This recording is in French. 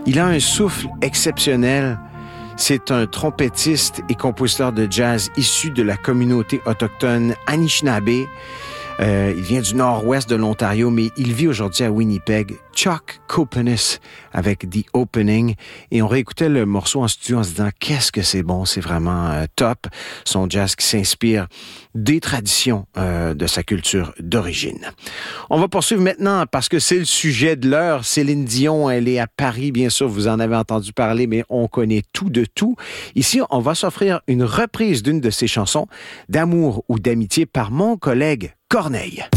Il a un souffle exceptionnel. C'est un trompettiste et compositeur de jazz issu de la communauté autochtone Anishinaabe. Il vient du nord-ouest de l'Ontario, mais il vit aujourd'hui à Winnipeg. Chuck Copenis avec The Opening. Et on réécoutait le morceau en studio en se disant « Qu'est-ce que c'est bon, c'est vraiment top ». Son jazz qui s'inspire des traditions de sa culture d'origine. On va poursuivre maintenant parce que c'est le sujet de l'heure. Céline Dion, elle est à Paris, bien sûr, vous en avez entendu parler, mais on connaît tout de tout. Ici, on va s'offrir une reprise d'une de ses chansons, D'amour ou d'amitié, par mon collègue Corneille.